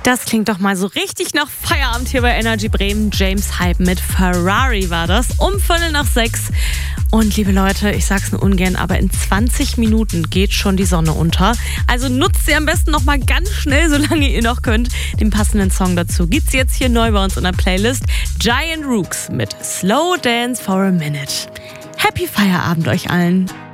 Das klingt doch mal so richtig nach Feierabend hier bei Energy Bremen. James Hype mit Ferrari war das. Um 5:45. Und liebe Leute, ich sag's nur ungern, aber in 20 Minuten geht schon die Sonne unter. Also nutzt sie am besten noch mal ganz schnell, solange ihr noch könnt. Den passenden Song dazu gibt's jetzt hier neu bei uns in der Playlist. Giant Rooks mit Slow Dance for a Minute. Happy Feierabend euch allen.